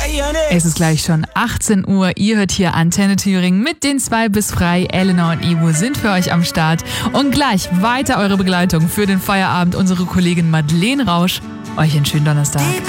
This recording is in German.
Es ist gleich schon 18 Uhr. Ihr hört hier Antenne Thüringen mit den 2 bis frei. Elena und Ivo sind für euch am Start. Und gleich weiter eure Begleitung für den Feierabend. Unsere Kollegin Madeleine Rausch. Euch einen schönen Donnerstag.